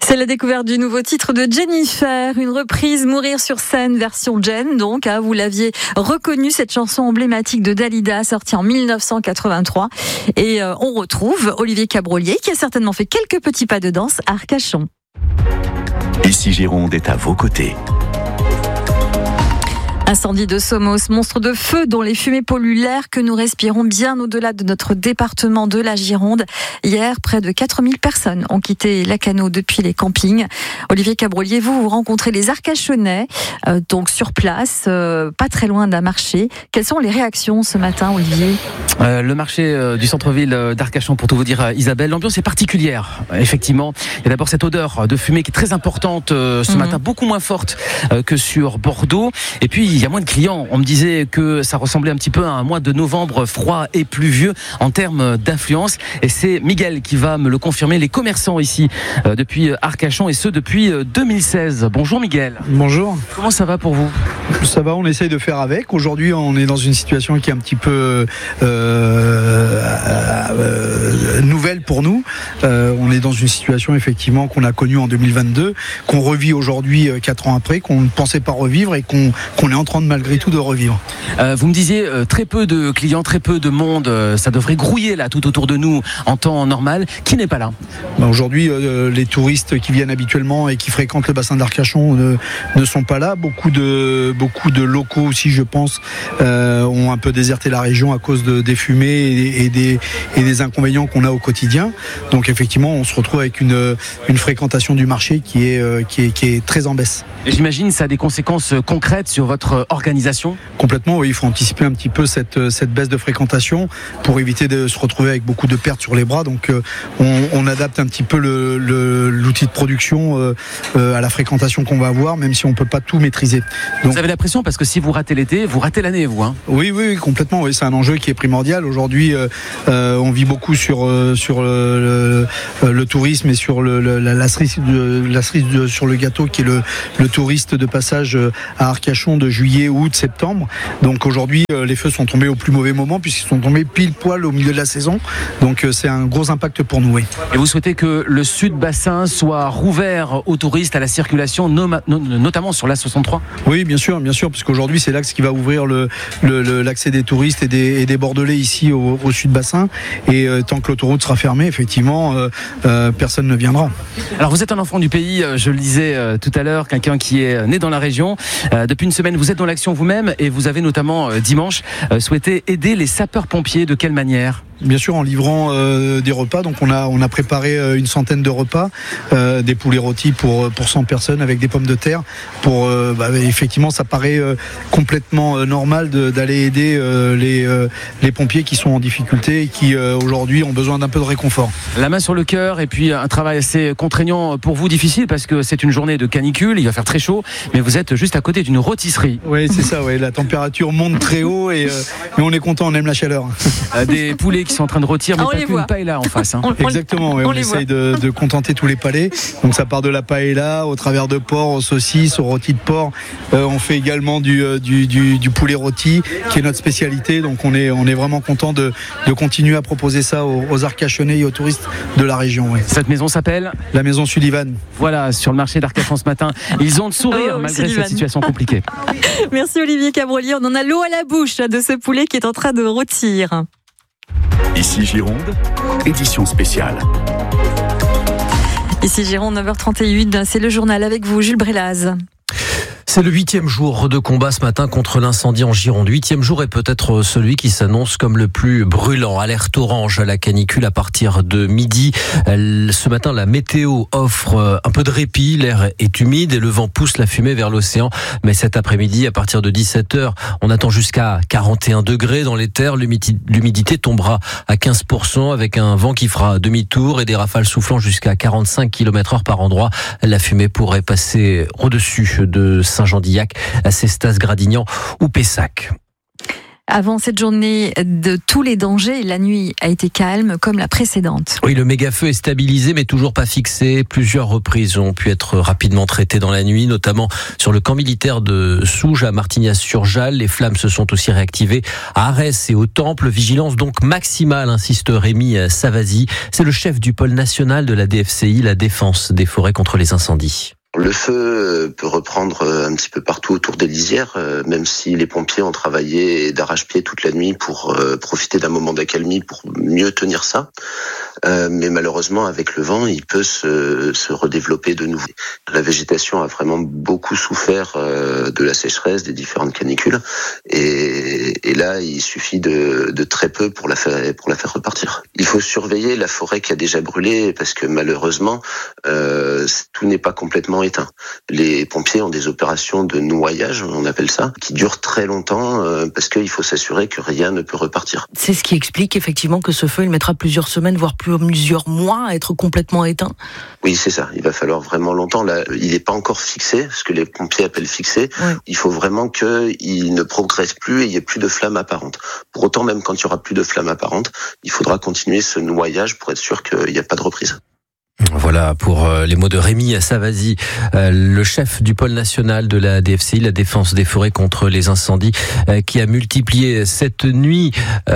C'est la découverte du nouveau titre de Jennifer, une reprise Mourir sur scène version Jen. Donc, vous l'aviez reconnu, cette chanson emblématique de Dalida, sortie en 1983. Et on retrouve Olivier Cabrolier, qui a certainement fait quelques petits pas de danse à Arcachon. Ici Gironde est à vos côtés. Incendie de Somos, monstre de feu dont les fumées polluent l'air que nous respirons bien au-delà de notre département de la Gironde. Hier, près de 4000 personnes ont quitté Lacanau depuis les campings. Olivier Cabrolier, vous rencontrez les Arcachonnais, donc sur place, pas très loin d'un marché. Quelles sont les réactions ce matin, Olivier ? Le marché du centre-ville d'Arcachon, pour tout vous dire, Isabelle, l'ambiance est particulière. Effectivement, il y a d'abord cette odeur de fumée qui est très importante ce matin, beaucoup moins forte que sur Bordeaux. Et puis, il y a moins de clients. On me disait que ça ressemblait un petit peu à un mois de novembre froid et pluvieux en termes d'affluence. Et c'est Miguel qui va me le confirmer. Les commerçants ici depuis Arcachon, et ce depuis 2016. Bonjour Miguel. Bonjour. Comment ça va pour vous ? Ça va, on essaye de faire avec. Aujourd'hui, on est dans une situation qui est un petit peu nouvelle pour nous. On est dans une situation effectivement qu'on a connue en 2022, qu'on revit aujourd'hui 4 ans après, qu'on ne pensait pas revivre et qu'on est en train de malgré tout de revivre. Vous me disiez très peu de clients, très peu de monde, ça devrait grouiller là tout autour de nous en temps normal. Qui n'est pas là ? Aujourd'hui, les touristes qui viennent habituellement et qui fréquentent le bassin d'Arcachon ne sont pas là. Beaucoup de locaux aussi, je pense, ont un peu déserté la région à cause des fumées et des inconvénients qu'on a au quotidien. Donc effectivement, on se retrouve avec une fréquentation du marché qui est très en baisse. Et j'imagine ça a des conséquences concrètes sur votre organisation ? Complètement, oui, il faut anticiper un petit peu cette baisse de fréquentation pour éviter de se retrouver avec beaucoup de pertes sur les bras. Donc on adapte un petit peu l'outil de production à la fréquentation qu'on va avoir, même si on ne peut pas tout maîtriser. Donc, vous avez la pression parce que si vous ratez l'été, vous ratez l'année, vous, hein ? Oui, complètement. Oui, c'est un enjeu qui est primordial. Aujourd'hui, on vit beaucoup sur le tourisme et sur la cerise sur le gâteau qui est le touriste de passage à Arcachon de juillet, août, septembre. Donc aujourd'hui, les feux sont tombés au plus mauvais moment puisqu'ils sont tombés pile poil au milieu de la saison. Donc c'est un gros impact pour nous. Oui. Et vous souhaitez que le sud-bassin soit rouvert aux touristes, à la circulation, notamment sur l'A63 ? Oui, bien sûr, parce qu'aujourd'hui c'est l'axe qui va ouvrir l'accès des touristes et des Bordelais ici au sud-bassin. Et tant que l'autoroute sera fermée, effectivement, personne ne viendra. Alors vous êtes un enfant du pays, je le disais tout à l'heure, quelqu'un qui est né dans la région. Depuis une semaine, vous êtes dans l'action vous-même et vous avez notamment dimanche souhaité aider les sapeurs-pompiers. De quelle manière ? Bien sûr, en livrant des repas. Donc on a préparé une centaine de repas, des poulets rôtis pour 100 personnes avec des pommes de terre. Effectivement, ça paraît complètement normal d'aller aider les pompiers qui sont en difficulté et qui aujourd'hui ont besoin d'un peu de réconfort. La main sur le cœur, et puis un travail assez contraignant pour vous, difficile parce que c'est une journée de canicule, il va faire très chaud, mais vous êtes juste à côté d'une rôtisserie. Oui, c'est ça. Ouais. La température monte très haut et on est content, on aime la chaleur. Des poulets qui sont en train de rôtir, mais pas qu'une paella en face. Hein. Exactement, on essaye de contenter tous les palais. Donc ça part de la paella, au travers de porc, aux saucisses, aux rôtis de porc. On fait également du poulet rôti, qui est notre spécialité. Donc on est vraiment content de continuer à proposer ça aux Arcachonnais et aux touristes de la région. Ouais. Cette maison s'appelle ? La maison Sullivan. Voilà, sur le marché d'Arcachon ce matin. Ils ont le sourire malgré Sullivan. cette situation compliquée. Merci Olivier Cabrolier. On en a l'eau à la bouche de ce poulet qui est en train de rôtir. Ici Gironde, édition spéciale. Ici Gironde, 9h31, c'est le journal avec vous, Jules Brélaz. C'est le 8e jour de combat ce matin contre l'incendie en Gironde. 8e jour est peut-être celui qui s'annonce comme le plus brûlant. Alerte orange à la canicule à partir de midi. Ce matin, la météo offre un peu de répit. L'air est humide et le vent pousse la fumée vers l'océan. Mais cet après-midi, à partir de 17h, on attend jusqu'à 41 degrés dans les terres. L'humidité tombera à 15% avec un vent qui fera demi-tour et des rafales soufflant jusqu'à 45 km/h par endroit. La fumée pourrait passer au-dessus de Saint-Jean-d'Illac, à Cestas, Gradignan ou Pessac. Avant cette journée de tous les dangers, la nuit a été calme comme la précédente. Oui, le méga-feu est stabilisé mais toujours pas fixé. Plusieurs reprises ont pu être rapidement traitées dans la nuit, notamment sur le camp militaire de Souges à Martignas-sur-Jalles. Les flammes se sont aussi réactivées à Arès et au Temple. Vigilance donc maximale, insiste Rémi Savasi. C'est le chef du pôle national de la DFCI, la défense des forêts contre les incendies. Le feu peut reprendre un petit peu partout autour des lisières, même si les pompiers ont travaillé d'arrache-pied toute la nuit pour profiter d'un moment d'accalmie pour mieux tenir ça. Mais malheureusement, avec le vent, il peut se redévelopper de nouveau. La végétation a vraiment beaucoup souffert de la sécheresse, des différentes canicules. Et là, il suffit de très peu pour la faire repartir. Il faut surveiller la forêt qui a déjà brûlé parce que malheureusement, tout n'est pas complètement éteint. Les pompiers ont des opérations de noyage, on appelle ça, qui durent très longtemps parce qu'il faut s'assurer que rien ne peut repartir. C'est ce qui explique effectivement que ce feu, il mettra plusieurs semaines, voire plusieurs mois à être complètement éteint. Oui, c'est ça. Il va falloir vraiment longtemps. Là, il n'est pas encore fixé, ce que les pompiers appellent fixé. Ouais. Il faut vraiment qu'il ne progresse plus et il n'y ait plus de flammes apparentes. Pour autant, même quand il n'y aura plus de flammes apparentes, il faudra continuer ce noyage pour être sûr qu'il n'y a pas de reprise. Voilà pour les mots de Rémi Savasi, le chef du pôle national de la DFCI, la défense des forêts contre les incendies, qui a multiplié cette nuit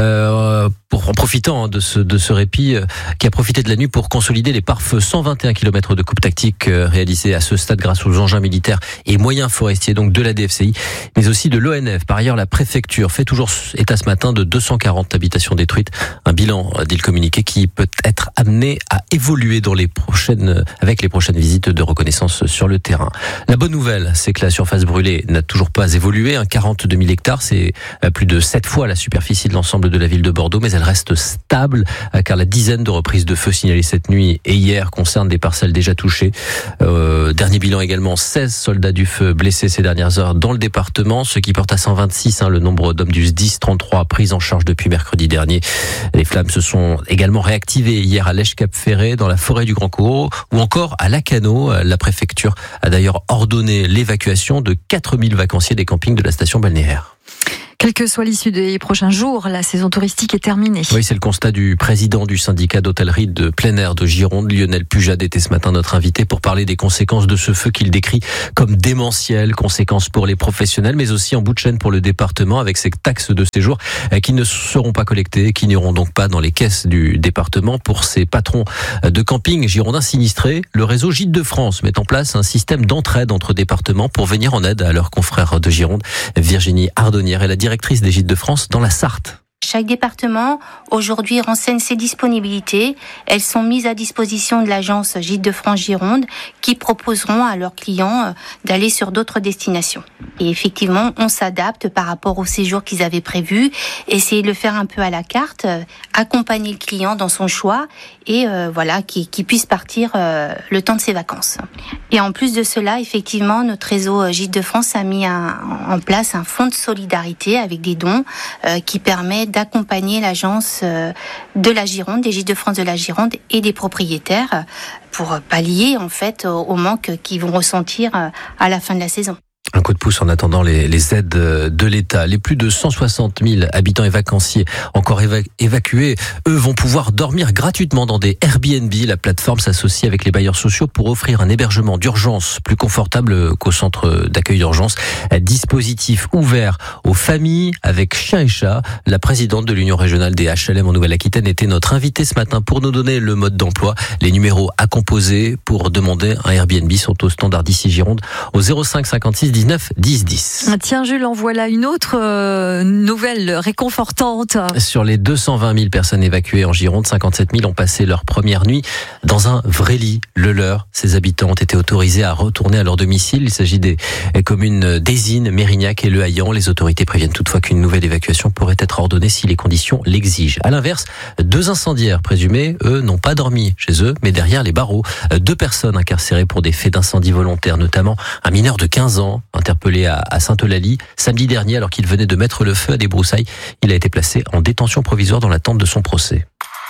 en profitant de ce répit, qui a profité de la nuit pour consolider les pare-feux. 121 km de coupe tactique réalisés à ce stade grâce aux engins militaires et moyens forestiers donc de la DFCI, mais aussi de l'ONF. Par ailleurs, la préfecture fait toujours état ce matin de 240 habitations détruites. Un bilan, dit le communiqué, qui peut être amené à évoluer avec les prochaines visites de reconnaissance sur le terrain. La bonne nouvelle, c'est que la surface brûlée n'a toujours pas évolué. 42 000 hectares, c'est plus de 7 fois la superficie de l'ensemble de la ville de Bordeaux, mais elle reste stable car la dizaine de reprises de feu signalées cette nuit et hier concernent des parcelles déjà touchées. Dernier bilan également, 16 soldats du feu blessés ces dernières heures dans le département, ce qui porte à 126 le nombre d'hommes du SDIS, 33 pris en charge depuis mercredi dernier. Les flammes se sont également réactivées hier à Lèche-Cap-Ferré, dans la forêt du Grand-Cours, ou encore à Lacanau. La préfecture a d'ailleurs ordonné l'évacuation de 4000 vacanciers des campings de la station balnéaire. Quelle que soit l'issue des prochains jours, la saison touristique est terminée. Oui, c'est le constat du président du syndicat d'hôtellerie de plein air de Gironde, Lionel Pujade, était ce matin notre invité pour parler des conséquences de ce feu qu'il décrit comme démentiel, conséquences pour les professionnels, mais aussi en bout de chaîne pour le département avec ces taxes de séjour qui ne seront pas collectées et qui n'iront donc pas dans les caisses du département. Pour ces patrons de camping girondins sinistrés, le réseau Gîtes de France met en place un système d'entraide entre départements pour venir en aide à leurs confrères de Gironde. Virginie Ardonnière est la directrice des Gîtes de France dans la Sarthe. Chaque département, aujourd'hui, renseigne ses disponibilités. Elles sont mises à disposition de l'agence Gîtes de France Gironde qui proposeront à leurs clients d'aller sur d'autres destinations. Et effectivement, on s'adapte par rapport au séjour qu'ils avaient prévu, essayer de le faire un peu à la carte, accompagner le client dans son choix et qu'il puisse partir le temps de ses vacances. Et en plus de cela, effectivement, notre réseau Gîtes de France a mis en place un fonds de solidarité avec des dons qui permet d'accompagner l'agence de la Gironde, des Gîtes de France de la Gironde et des propriétaires pour pallier en fait au manque qu'ils vont ressentir à la fin de la saison. Un coup de pouce en attendant les aides de l'État. Les plus de 160 000 habitants et vacanciers encore évacués, eux, vont pouvoir dormir gratuitement dans des Airbnb. La plateforme s'associe avec les bailleurs sociaux pour offrir un hébergement d'urgence plus confortable qu'au centre d'accueil d'urgence. Dispositif ouvert aux familles avec chien et chat. La présidente de l'Union régionale des HLM en Nouvelle-Aquitaine était notre invitée ce matin pour nous donner le mode d'emploi. Les numéros à composer pour demander un Airbnb sont au standard d'ici Gironde au 05 56 19 10 10. Tiens Jules, en voilà une autre nouvelle réconfortante. Sur les 220 000 personnes évacuées en Gironde, 57 000 ont passé leur première nuit dans un vrai lit, le leur. Ces habitants ont été autorisés à retourner à leur domicile. Il s'agit des communes d'Ésine, Mérignac et Le Haillan. Les autorités préviennent toutefois qu'une nouvelle évacuation pourrait être ordonnée si les conditions l'exigent. À l'inverse, 2 incendiaires présumés, eux, n'ont pas dormi chez eux, mais derrière les barreaux. 2 personnes incarcérées pour des faits d'incendie volontaire, notamment un mineur de 15 ans, interpellé à Sainte-Eulalie samedi dernier alors qu'il venait de mettre le feu à des broussailles. Il a été placé en détention provisoire dans l'attente de son procès.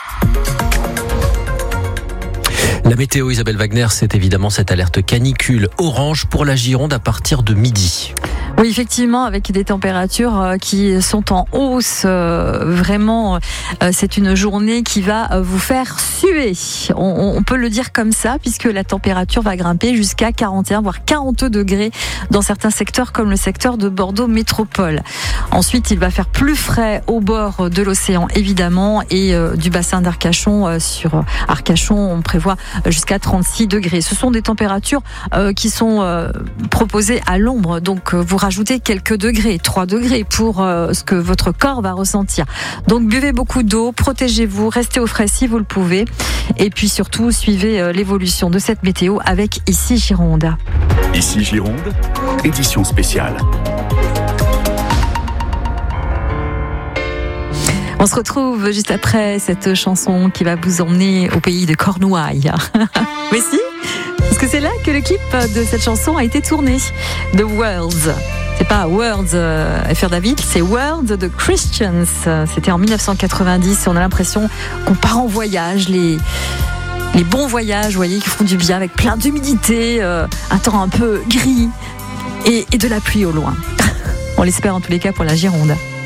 La météo, Isabelle Wagner, c'est évidemment cette alerte canicule orange pour la Gironde à partir de midi. Oui, effectivement, avec des températures qui sont en hausse. Vraiment, c'est une journée qui va vous faire suer. On peut le dire comme ça, puisque la température va grimper jusqu'à 41, voire 42 degrés dans certains secteurs, comme le secteur de Bordeaux Métropole. Ensuite, il va faire plus frais au bord de l'océan, évidemment, et du bassin d'Arcachon. Sur Arcachon, on prévoit jusqu'à 36 degrés. Ce sont des températures qui sont proposées à l'ombre, donc vous rajoutez quelques degrés, 3 degrés pour ce que votre corps va ressentir. Donc buvez beaucoup d'eau, protégez-vous, restez au frais si vous le pouvez, et puis surtout suivez l'évolution de cette météo avec Ici Gironde. Ici Gironde, édition spéciale. On se retrouve juste après cette chanson qui va vous emmener au pays de Cornouailles. Mais si, parce que c'est là que le clip de cette chanson a été tourné. The Worlds. C'est pas Worlds FR David, c'est World de Christians. C'était en 1990 et on a l'impression qu'on part en voyage, les bons voyages, vous voyez, qui font du bien avec plein d'humidité, un temps un peu gris et de la pluie au loin. On l'espère en tous les cas pour la Gironde.